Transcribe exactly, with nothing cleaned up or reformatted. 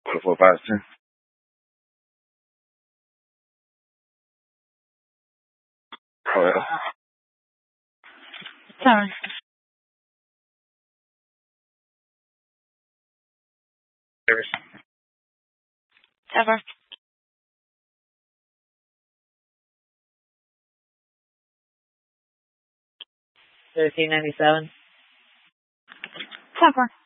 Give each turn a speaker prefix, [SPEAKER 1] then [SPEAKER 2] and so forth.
[SPEAKER 1] four, five, ten. Oh, yeah.
[SPEAKER 2] Sorry. Ever. Thirteen ninety seven. Cover.